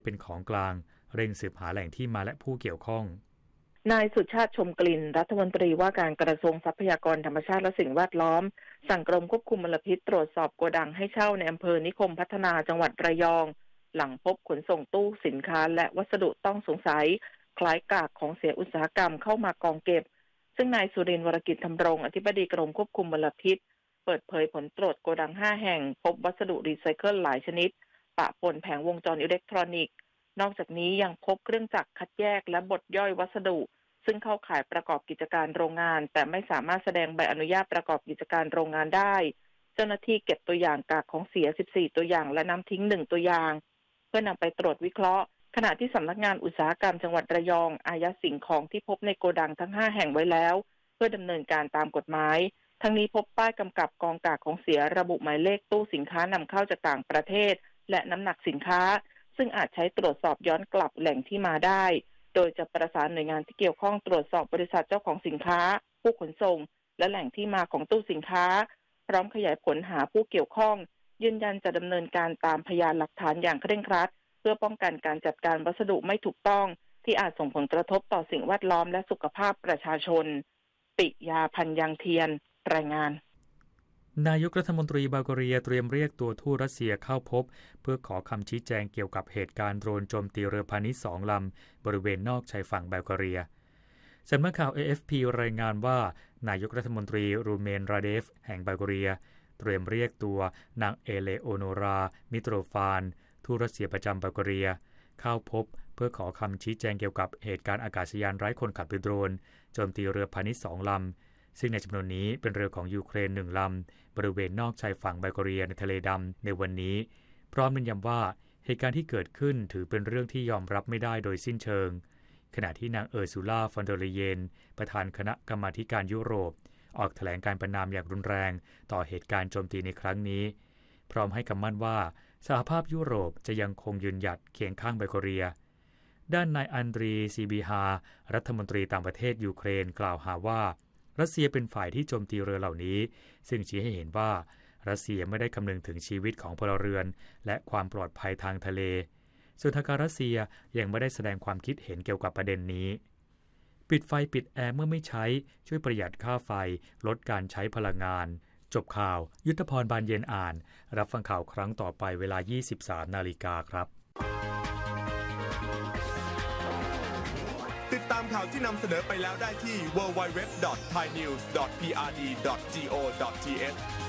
เป็นของกลางเร่งสืบหาแหล่งที่มาและผู้เกี่ยวข้องนายสุชาติชมกลิ่นรัฐมนตรีว่าการกระทรวงทรัพยากรธรรมชาติและสิ่งแวดล้อมสั่งกรมควบคุมมลพิษตรวจสอบโกดังให้เช่าในอำเภอนิคมพัฒนาจังหวัดระยองหลังพบขนส่งตู้สินค้าและวัสดุต้องสงสัยคล้ายกากของเสียอุตสาหกรรมเข้ามากองเก็บซึ่งนายสุรินทร์วรกิจธรรมรงอธิบดีกรมควบคุมมลพิษเปิดเผยผลตรวจโกดัง5แห่งพบวัสดุรีไซเคิลหลายชนิดปะปนแผงวงจรอิเล็กทรอนิกส์นอกจากนี้ยังพบเครื่องจักรคัดแยกและบดย่อยวัสดุซึ่งเข้าข่ายประกอบกิจการโรงงานแต่ไม่สามารถแสดงใบอนุญาตประกอบกิจการโรงงานได้เจ้าหน้าที่เก็บตัวอย่างกากของเสีย14ตัวอย่างและน้ำทิ้ง1ตัวอย่างเพื่อนำไปตรวจวิเคราะห์ขณะที่สำนักงานอุตสาหกรรมจังหวัดระยองอายัดสิ่งของที่พบในโกดังทั้ง5แห่งไว้แล้วเพื่อดำเนินการตามกฎหมายทั้งนี้พบป้ายกำกับกองกากของเสียระบุหมายเลขตู้สินค้านำเข้าจากต่างประเทศและน้ำหนักสินค้าซึ่งอาจใช้ตรวจสอบย้อนกลับแหล่งที่มาได้โดยจะประสานหน่วยงานที่เกี่ยวข้องตรวจสอบบริษัทเจ้าของสินค้าผู้ขนส่งและแหล่งที่มาของตู้สินค้าพร้อมขยายผลหาผู้เกี่ยวข้องยืนยันจะดำเนินการตามพยานหลักฐานอย่างเคร่งครัดเพื่อป้องกันการจัดการวัสดุไม่ถูกต้องที่อาจส่งผลกระทบต่อสิ่งแวดล้อมและสุขภาพประชาชนปิยาพันธ์ยังเทียนรายงานนายกรัฐมนตรีบัลแกเรียเตรียมเรียกตัวทูตรัสเซียเข้าพบเพื่อขอคำชี้แจงเกี่ยวกับเหตุการณ์โดรนโจมตีเรือพาณิชย์2 ลำบริเวณนอกชายฝั่งบัลแกเรียสำนักข่าว AFP รายงานว่านายกรัฐมนตรีรูเมนราเดฟแห่งบัลแกเรียเตรียมเรียกตัวนางเอเลโอโนรามิโตรฟานทูตรัสเซียประจำบัลแกเรียเข้าพบเพื่อขอคำชี้แจงเกี่ยวกับเหตุการณ์อากาศยานไร้คนขับโดรนโจมตีเรือพาณิชย์2 ลำซึ่งในจำนวนนี้เป็นเรือของยูเครน1 ลำบริเวณนอกชายฝั่งบัลแกเรียในทะเลดำในวันนี้พร้อมเน้นย้ำว่าเหตุการณ์ที่เกิดขึ้นถือเป็นเรื่องที่ยอมรับไม่ได้โดยสิ้นเชิงขณะที่นางเออร์ซูล่าฟอนเดอร์เลเยนประธานคณะกรรมาธิการยุโรปออกแถลงการประณามอย่างรุนแรงต่อเหตุการณ์โจมตีในครั้งนี้พร้อมให้คำมั่นว่าสหภาพยุโรปจะยังคงยืนหยัดเคียงข้างบัลแกเรียด้านนายอันดรีซีบีฮารัฐมนตรีต่างประเทศยูเครนกล่าวหาว่ารัสเซียเป็นฝ่ายที่โจมตีเรือเหล่านี้ซึ่งชี้ให้เห็นว่ารัสเซียไม่ได้คำนึงถึงชีวิตของพลเรือนและความปลอดภัยทางทะเลส่วนทางการรัสเซียยังไม่ได้แสดงความคิดเห็นเกี่ยวกับประเด็นนี้ปิดไฟปิดแอร์เมื่อไม่ใช้ช่วยประหยัดค่าไฟลดการใช้พลังงานจบข่าวยุทธพรบานเย็นอ่านรับฟังข่าวครั้งต่อไปเวลา 23:00 น.ครับติดตามข่าวที่นำเสนอไปแล้วได้ที่ www.thainews.prd.go.th